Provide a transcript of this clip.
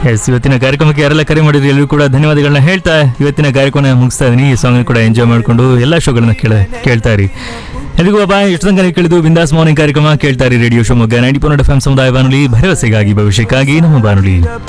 S, ಇವತ್ತಿನ ಕಾರ್ಯಕ್ರಮಕ್ಕೆ ಯಾರೆಲ್ಲ ಕರೆ ಮಾಡಿದ್ರು ಎಲ್ಲರೂ ಕೂಡ ಧನ್ಯವಾದಗಳನ್ನ ಹೇಳ್ತಾ ಇವತ್ತಿನ ಕಾರ್ಯಕ್ರಮ ಮುಗಿಸ್ತಾ ಇದೀನಿ. ಈ ಸಾಂಗ್ ಕೂಡ ಎಂಜಾಯ್ ಮಾಡಿಕೊಂಡು ಎಲ್ಲ ಶೋಗಳನ್ನ ಕೇಳ್ತಾ ಇರಿ. ಎಲ್ಲಿಗೂ ಬಾಯ್. ಇಷ್ಟು ತನಕ ನೀವು ಕೇಳಿದ್ದು ಬಿಂದಾಸ್ ಮಾರ್ನಿಂಗ್ ಕಾರ್ಯಕ್ರಮ ಕೇಳ್ತಾ ಇರಿ ರೇಡಿಯೋ ಶಿವಮೊಗ್ಗ 90.8 FM ಸಮುದಾಯ ಬಾನುಲಿ, ಭರವಸೆಗಾಗಿ ಭವಿಷ್ಯಕ್ಕಾಗಿ ನಮ್ಮ ಬಾನುಲಿ.